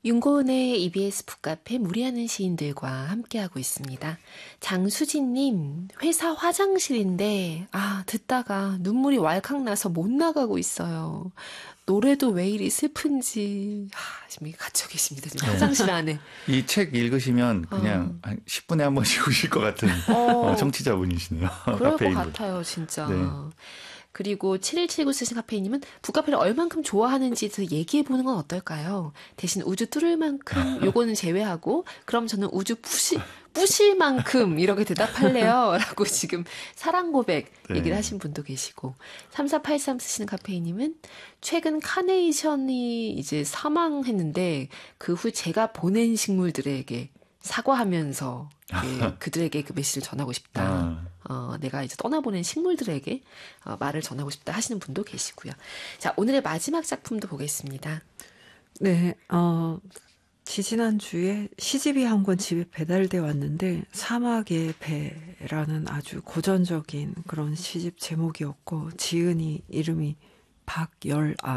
윤고은의 EBS 북카페 무리하는 시인들과 함께하고 있습니다. 장수진님, 회사 화장실인데, 듣다가 눈물이 왈칵 나서 못 나가고 있어요. 노래도 왜 이리 슬픈지, 지금 갇혀 계십니다. 지금 화장실 안에. 이 책 읽으시면 그냥 한 10분에 한 번씩 우실 것 같은 청취자분이시네요. 그럴 것 카페인 같아요, 진짜. 네. 그리고 7179 쓰신 카페인님은 북카페를 얼만큼 좋아하는지 더 얘기해보는 건 어떨까요? 대신 우주 뚫을 만큼 요거는 제외하고 그럼 저는 우주 부실 만큼 이렇게 대답할래요. 라고 지금 사랑 고백 얘기를 하신 분도 계시고 3483 쓰시는 카페인님은 최근 카네이션이 이제 사망했는데 그 후 제가 보낸 식물들에게 사과하면서 그들에게 그 메시지를 전하고 싶다. 내가 이제 떠나보낸 식물들에게 말을 전하고 싶다 하시는 분도 계시고요. 자, 오늘의 마지막 작품도 보겠습니다. 네, 지지난주에 시집이 한 권 집에 배달돼 왔는데 사막의 배라는 아주 고전적인 그런 시집 제목이었고 지은이 이름이 박열아